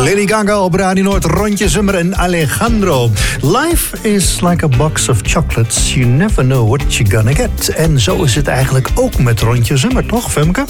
Lady Gaga op Radio Noord, Rondje Zummer en Alejandro. Life is like a box of chocolates. You never know what you're gonna get. En zo is het eigenlijk ook met Rondje Zummer, toch, Femke?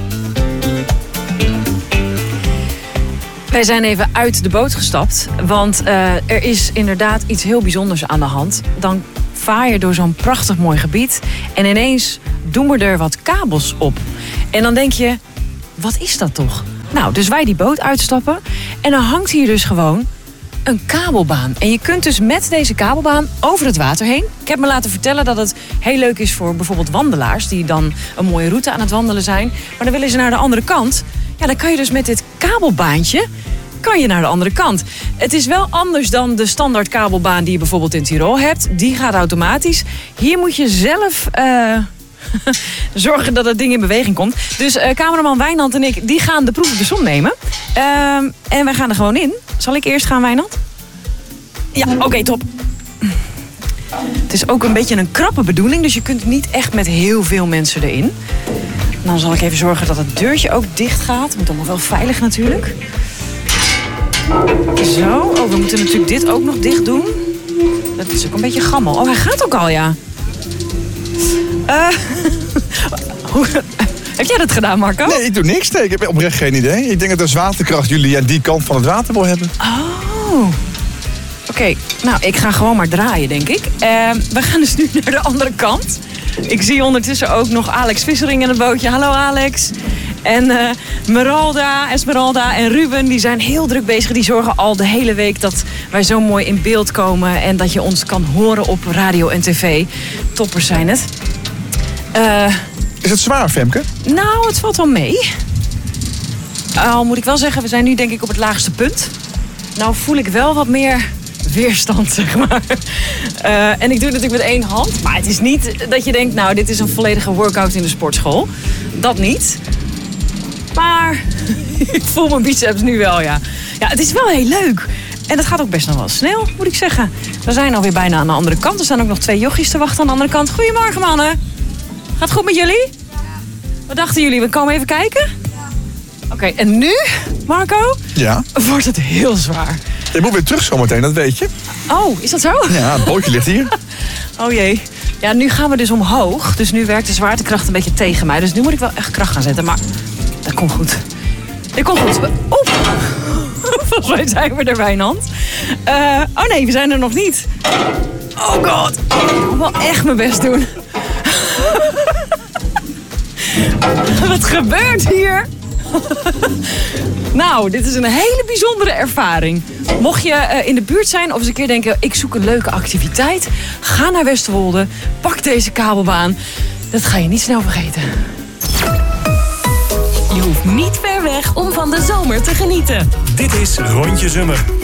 Wij zijn even uit de boot gestapt, want er is inderdaad iets heel bijzonders aan de hand. Dan vaar je door zo'n prachtig mooi gebied en ineens doen we er wat kabels op. En dan denk je, wat is dat toch? Nou, dus wij die boot uitstappen en dan hangt hier dus gewoon een kabelbaan. En je kunt dus met deze kabelbaan over het water heen. Ik heb me laten vertellen dat het heel leuk is voor bijvoorbeeld wandelaars die dan een mooie route aan het wandelen zijn. Maar dan willen ze naar de andere kant. Ja, dan kan je dus met dit kabelbaantje naar de andere kant. Het is wel anders dan de standaard kabelbaan die je bijvoorbeeld in Tirol hebt. Die gaat automatisch. Hier moet je zelf zorgen dat het ding in beweging komt. Dus cameraman Wijnand en ik die gaan de proef op de som nemen. En wij gaan er gewoon in. Zal ik eerst gaan, Wijnand? Ja, oké, top. Het is ook een beetje een krappe bedoeling, dus je kunt niet echt met heel veel mensen erin. Dan zal ik even zorgen dat het deurtje ook dicht gaat. Het moet allemaal wel veilig natuurlijk. Zo, oh, we moeten natuurlijk dit ook nog dicht doen. Dat is ook een beetje gammel. Oh, hij gaat ook al, ja. Heb jij dat gedaan, Marco? Nee, ik doe niks. Nee, ik heb oprecht geen idee. Ik denk dat de zwaartekracht jullie aan die kant van het water wil hebben. Oh. Oké, nou, ik ga gewoon maar draaien, denk ik. We gaan dus nu naar de andere kant. Ik zie ondertussen ook nog Alex Vissering in het bootje. Hallo, Alex. En Esmeralda en Ruben, die zijn heel druk bezig. Die zorgen al de hele week dat wij zo mooi in beeld komen. En dat je ons kan horen op radio en tv. Toppers zijn het. Is het zwaar, Femke? Nou, het valt wel mee. Al moet ik wel zeggen, we zijn nu denk ik op het laagste punt. Nou voel ik wel wat meer weerstand, zeg maar. En ik doe het natuurlijk met één hand. Maar het is niet dat je denkt, nou, dit is een volledige workout in de sportschool. Dat niet. Maar ik voel mijn biceps nu wel, ja. Ja, het is wel heel leuk. En het gaat ook best nog wel snel, moet ik zeggen. We zijn alweer bijna aan de andere kant. Er staan ook nog 2 jochies te wachten aan de andere kant. Goedemorgen, mannen. Gaat het goed met jullie? Ja. Wat dachten jullie? We komen even kijken? Ja. Oké, en nu, Marco? Ja? Wordt het heel zwaar. Je moet weer terug zometeen, dat weet je. Oh, is dat zo? Ja, het bootje ligt hier. Oh jee. Ja, nu gaan we dus omhoog. Dus nu werkt de zwaartekracht een beetje tegen mij. Dus nu moet ik wel echt kracht gaan zetten. Maar dat komt goed. Dit komt goed. Oep. Volgens mij zijn we er, Wijnand. Oh nee, we zijn er nog niet. Oh god. Ik moet wel echt mijn best doen. Wat gebeurt hier? Nou, dit is een hele bijzondere ervaring. Mocht je in de buurt zijn of eens een keer denken, ik zoek een leuke activiteit, ga naar Westerwolde, pak deze kabelbaan. Dat ga je niet snel vergeten. Je hoeft niet ver weg om van de zomer te genieten. Dit is Rondje Zummer.